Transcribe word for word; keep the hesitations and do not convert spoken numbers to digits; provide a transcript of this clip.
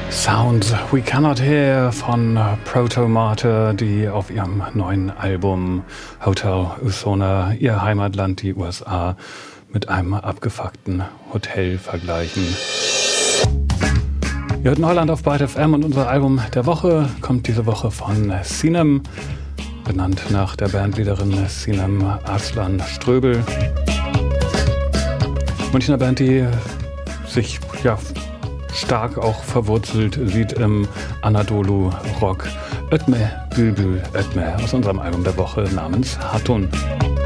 Sounds We Cannot Hear von Proto Marte, die auf ihrem neuen Album Hotel Usona ihr Heimatland, die U S A, mit einem abgefuckten Hotel vergleichen. Wir hörten Holland auf Byte F M und unser Album der Woche kommt diese Woche von Sinem, benannt nach der Bandleaderin Sinem Arslan Ströbel. Münchner Band, die sich ja stark auch verwurzelt sieht im Anadolu-Rock. Ötme Bülbül Ötme aus unserem Album der Woche namens Hatun.